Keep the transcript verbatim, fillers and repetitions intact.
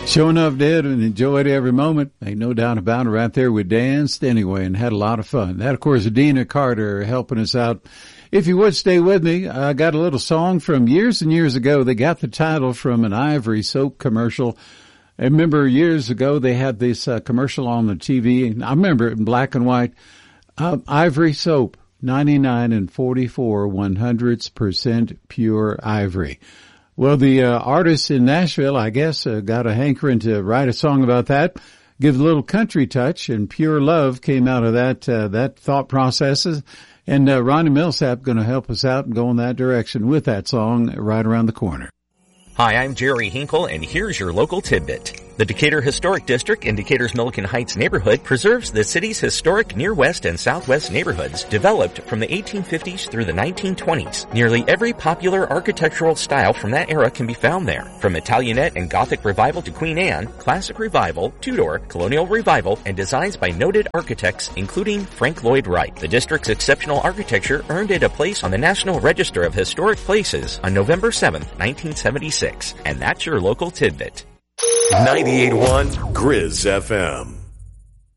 Sure enough, did, and enjoyed every moment. Ain't no doubt about it. Right there, we danced anyway and had a lot of fun. That, of course, Dina Carter helping us out. If you would stay with me, I got a little song from years and years ago. They got the title from an Ivory soap commercial. I remember years ago they had this uh, commercial on the T V. I remember it in black and white. Uh, Ivory soap, ninety-nine and forty-four one hundredths percent pure ivory. Well, the uh, artists in Nashville, I guess, uh, got a hankering to write a song about that, give a little country touch, and Pure Love came out of that uh, that thought processes. And uh, Ronnie Millsap going to help us out and go in that direction with that song right around the corner. Hi, I'm Jerry Hinkle, and here's your local tidbit. The Decatur Historic District in Decatur's Milliken Heights neighborhood preserves the city's historic near west and southwest neighborhoods developed from the eighteen fifties through the nineteen twenties. Nearly every popular architectural style from that era can be found there. From Italianate and Gothic Revival to Queen Anne, Classic Revival, Tudor, Colonial Revival, and designs by noted architects including Frank Lloyd Wright. The district's exceptional architecture earned it a place on the National Register of Historic Places on November seventh, nineteen seventy-six. And that's your local tidbit. ninety-eight point one Grizz F M.